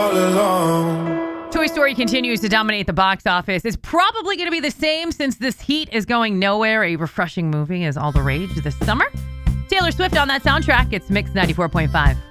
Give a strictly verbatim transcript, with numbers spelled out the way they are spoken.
all alone. Toy Story continues to dominate the box office. It's probably going to be the same since this heat is going nowhere. A refreshing movie is all the rage this summer. Taylor Swift on that soundtrack. It's Mix ninety-four point five.